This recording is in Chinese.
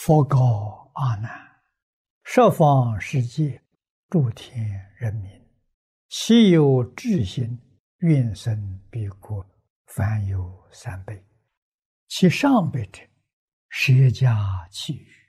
佛告阿难：十方世界诸天人民，其有智心，愿生彼国，凡有3辈。其上辈者，舍家弃欲，